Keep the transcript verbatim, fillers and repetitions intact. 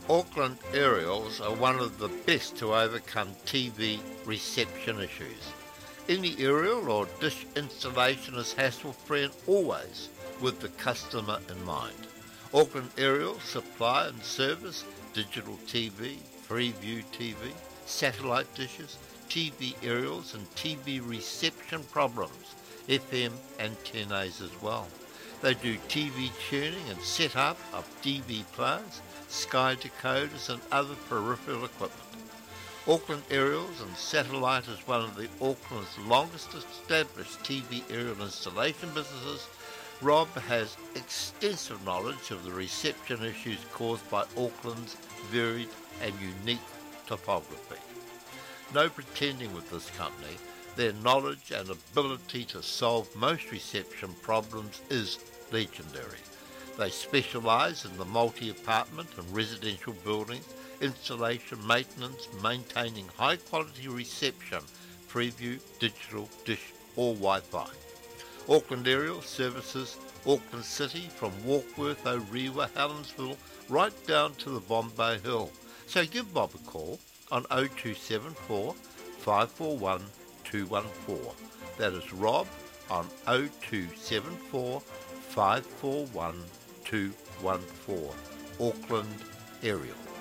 Auckland Aerials are one of the best to overcome T V reception issues. Any aerial or dish installation is hassle-free and always with the customer in mind. Auckland Aerials supply and service digital T V, Freeview T V, satellite dishes, T V aerials and T V reception problems, F M antennas as well. They do T V tuning and setup of D V players, Sky decoders and other peripheral equipment. Auckland Aerials and Satellite is one of the Auckland's longest established T V aerial installation businesses. Rob has extensive knowledge of the reception issues caused by Auckland's varied and unique topography. No pretending with this company, their knowledge and ability to solve most reception problems is legendary. They specialise in the multi-apartment and residential buildings, installation, maintenance, maintaining high-quality reception, Freeview, digital, dish or Wi-Fi. Auckland Aerial services Auckland City from Warkworth, Orewa, Helensville, right down to the Bombay Hill. So give Bob a call on oh two seven four, five four one, two one four. That is Rob on oh two seven four, five four one, two one four. Auckland Aerial.